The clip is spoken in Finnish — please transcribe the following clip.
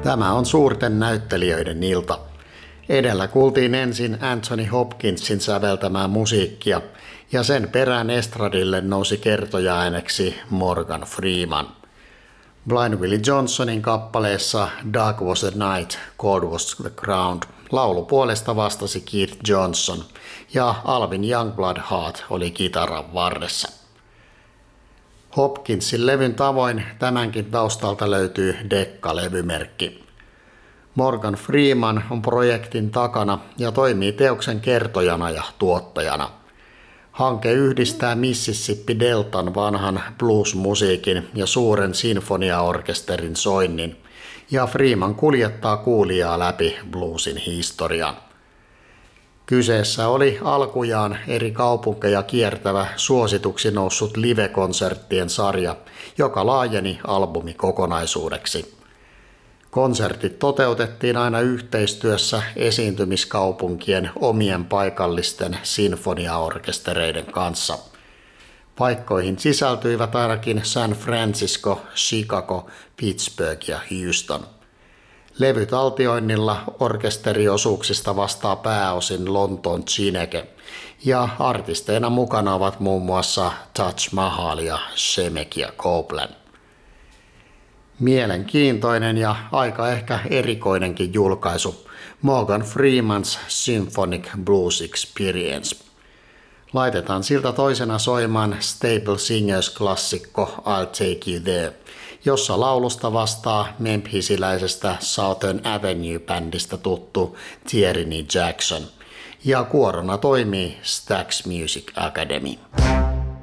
Tämä on suurten näyttelijöiden ilta. Edellä kuultiin ensin Anthony Hopkinsin säveltämää musiikkia ja sen perään estradille nousi kertoja-ääneksi Morgan Freeman. Blind Willie Johnsonin kappaleessa Dark Was the Night, Cold Was the Ground laulupuolesta vastasi Keith Johnson ja Alvin Youngblood Hart oli kitaran varressa. Hopkinsin levyn tavoin tämänkin taustalta löytyy Decca-levymerkki. Morgan Freeman on projektin takana ja toimii teoksen kertojana ja tuottajana. Hanke yhdistää Mississippi Deltan vanhan blues-musiikin ja suuren sinfoniaorkesterin soinnin, ja Freeman kuljettaa kuulijaa läpi bluesin historian. Kyseessä oli alkujaan eri kaupunkeja kiertävä suosituksi noussut live-konserttien sarja, joka laajeni albumikokonaisuudeksi. Konsertit toteutettiin aina yhteistyössä esiintymiskaupunkien omien paikallisten sinfoniaorkestereiden kanssa. Paikkoihin sisältyivät ainakin San Francisco, Chicago, Pittsburgh ja Houston. Levytaltioinnilla orkesteriosuuksista vastaa pääosin Lontoon Chineke, ja artisteina mukana ovat muun muassa Taj Mahal ja Shemekia Copeland. Mielenkiintoinen ja aika ehkä erikoinenkin julkaisu, Morgan Freeman's Symphonic Blues Experience. Laitetaan siltä toisena soimaan Staple Singers-klassikko I'll Take You There, jossa laulusta vastaa memphisiläisestä Southern Avenue-bändistä tuttu Tierney Jackson, ja kuorona toimii Stax Music Academy.